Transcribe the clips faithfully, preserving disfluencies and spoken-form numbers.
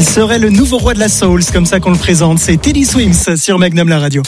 Il serait le nouveau roi de la soul, c'est comme ça qu'on le présente. C'est Teddy Swims sur Magnum la radio.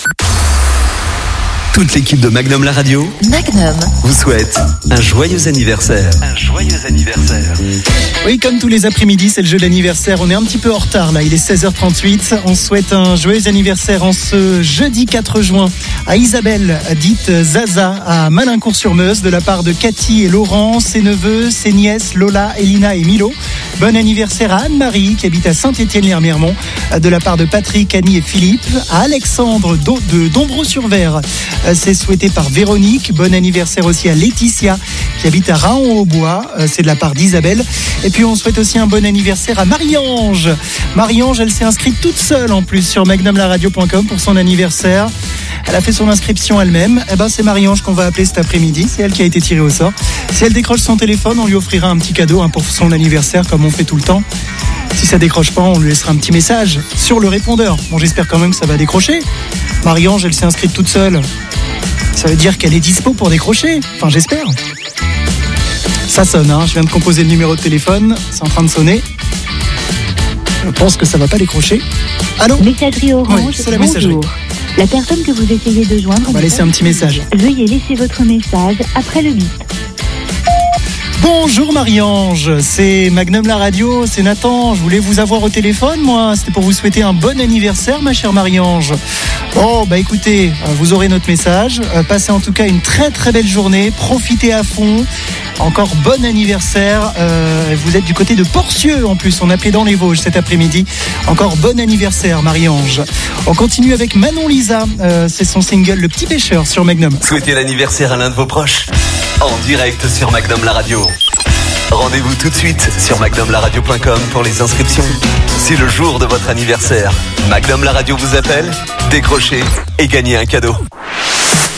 Toute l'équipe de Magnum la radio Magnum vous souhaite un joyeux anniversaire. Un joyeux anniversaire. Oui, comme tous les après-midi, c'est le jeu d'anniversaire. On est un petit peu en retard là, il est seize heures trente-huit. On souhaite un joyeux anniversaire en ce jeudi quatre juin à Isabelle, dite Zaza, à Malincourt-sur-Meuse, de la part de Cathy et Laurent, ses neveux, ses nièces, Lola, Elina et Milo. Bon anniversaire à Anne-Marie qui habite à Saint-Étienne-Lermiermont, de la part de Patrick, Annie et Philippe. À Alexandre de Dombreau-sur-Ver, c'est souhaité par Véronique. Bon anniversaire aussi à Laetitia qui habite à Raon-au-Bois, c'est de la part d'Isabelle. Et puis on souhaite aussi un bon anniversaire à Marie-Ange. Marie-Ange, elle s'est inscrite toute seule en plus sur magnum la radio point com pour son anniversaire. Elle a fait son inscription elle-même. Eh ben, c'est Marie-Ange qu'on va appeler cet après-midi. C'est elle qui a été tirée au sort. Si elle décroche son téléphone, on lui offrira un petit cadeau hein, pour son anniversaire, comme on fait tout le temps. Si ça décroche pas, on lui laissera un petit message sur le répondeur. Bon, j'espère quand même que ça va décrocher. Marie-Ange, elle s'est inscrite toute seule. Ça veut dire qu'elle est dispo pour décrocher. Enfin, j'espère. Ça sonne, hein. Je viens de composer le numéro de téléphone. C'est en train de sonner. Je pense que ça va pas décrocher. Allô ? Messagerie Orange, oui, c'est la messagerie. Bonjour. La personne que vous essayez de joindre... On va laisser un petit message. Veuillez laisser votre message après le bip. Bonjour Marie-Ange, c'est Magnum la radio, c'est Nathan. Je voulais vous avoir au téléphone, moi. C'était pour vous souhaiter un bon anniversaire, ma chère Marie-Ange. Bon, bah écoutez, vous aurez notre message. Passez en tout cas une très très belle journée. Profitez à fond. Encore bon anniversaire. Euh, vous êtes du côté de Porcieux en plus. On appelait dans les Vosges cet après-midi. Encore bon anniversaire, Marie-Ange. On continue avec Manon Lisa. Euh, c'est son single Le Petit Pêcheur sur Magnum. Souhaitez l'anniversaire à l'un de vos proches en direct sur Magnum la radio. Rendez-vous tout de suite sur magnum la radio point com pour les inscriptions. C'est le jour de votre anniversaire. Magnum la radio vous appelle, décrochez et gagnez un cadeau.